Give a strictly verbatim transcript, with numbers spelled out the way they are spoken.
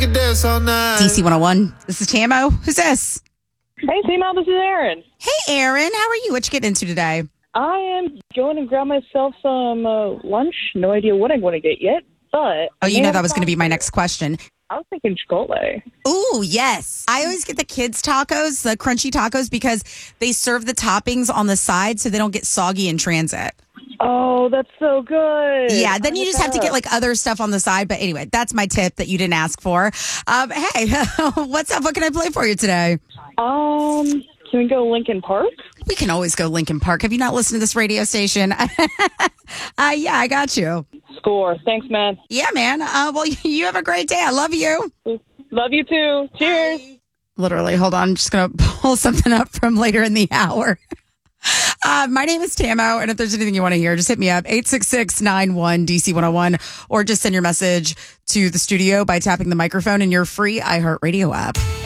can dance all night. D C one oh one. This is Tamo. Who's this? Hey, Tamo, this is Aaron. Hey, Aaron. How are you? What you getting into today? I am going to grab myself some uh, lunch. No idea what I'm going to get yet, but... Oh, you know that was going to be my next question. I was thinking Chipotle. Ooh, yes. I always get the kids' tacos, the crunchy tacos, because they serve the toppings on the side so they don't get soggy in transit. Oh, that's so good. Yeah, then you just have to get like other stuff on the side. But anyway, that's my tip that you didn't ask for. Um, hey, what's up? What can I play for you today? Um, can we go Lincoln Park? We can always go Lincoln Park. Have you not listened to this radio station? uh, yeah, I got you. Score. Thanks, man. Yeah, man. Uh, well, you have a great day. I love you. Love you too. Cheers. Bye. Literally, hold on. I'm just going to pull something up from later in the hour. Uh, my name is Tamo, and if there's anything you want to hear, just hit me up, eight six six, nine one, D C one oh one, or just send your message to the studio by tapping the microphone in your free iHeartRadio app.